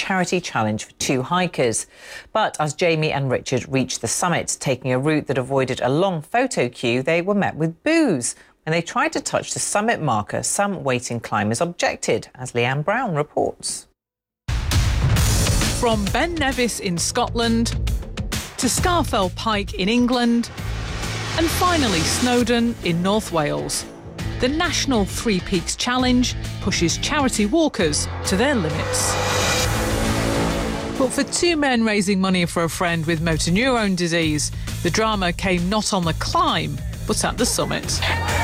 charity challenge for 2 hikers. But as Jamie and Richard reached the summit, taking a route that avoided a long photo queue, they were met with boos. When they tried to touch the summit marker, some waiting climbers objected, as Leanne Brown reports. From Ben Nevis in Scotland to Scafell Pike in England and finally Snowdon in North Wales, the National Three Peaks Challenge pushes charity walkers to their limits. But for 2 men raising money for a friend with motor neurone disease, the drama came not on the climb, but at the summit.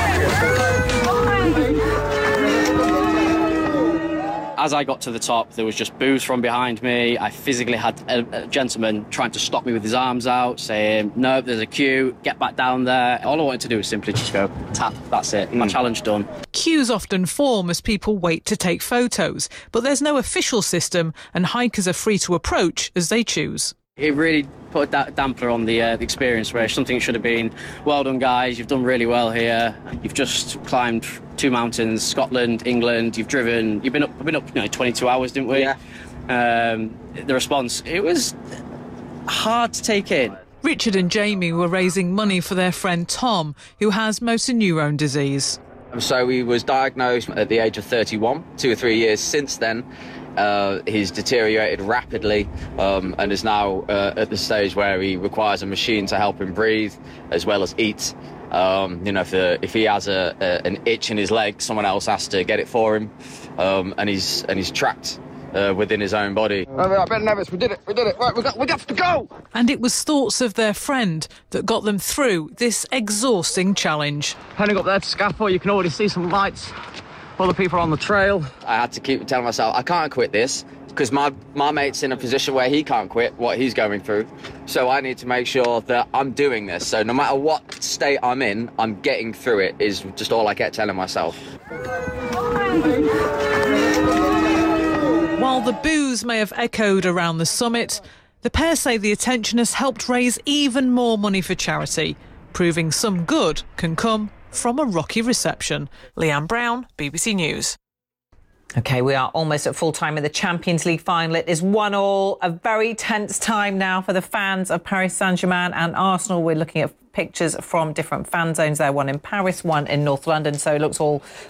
As I got to the top, there was just boos from behind me. I physically had a gentleman trying to stop me with his arms out, saying, no, there's a queue, get back down there. All I wanted to do was simply just go, tap, that's it, my challenge done. Queues often form as people wait to take photos, but there's no official system and hikers are free to approach as they choose. It really put that damper on the experience, where something should have been, well done guys, you've done really well here. You've just climbed 2 mountains, Scotland, England, you've been up 22 hours, didn't we? Yeah. The response, it was hard to take in. Richard and Jamie were raising money for their friend Tom, who has motor neurone disease. So he was diagnosed at the age of 31. 2 or 3 years since then, he's deteriorated rapidly and is now at the stage where he requires a machine to help him breathe as well as eat. If he has an itch in his leg, someone else has to get it for him, and he's trapped within his own body. Ben Nevis, we did it. Right, we got to go. And it was thoughts of their friend that got them through this exhausting challenge. Heading up there to Scafell, you can already see some lights. Other people on the trail. I had to keep telling myself, I can't quit this, because my mate's in a position where he can't quit what he's going through. So I need to make sure that I'm doing this. So no matter what state I'm in, I'm getting through it, is just all I kept telling myself. While the boos may have echoed around the summit, the pair say the attention has helped raise even more money for charity, proving some good can come from a rocky reception. Leanne Brown, BBC News. OK, we are almost at full time in the Champions League final. It is 1-1, a very tense time now for the fans of Paris Saint-Germain and Arsenal. We're looking at pictures from different fan zones there, one in Paris, one in North London. So it looks all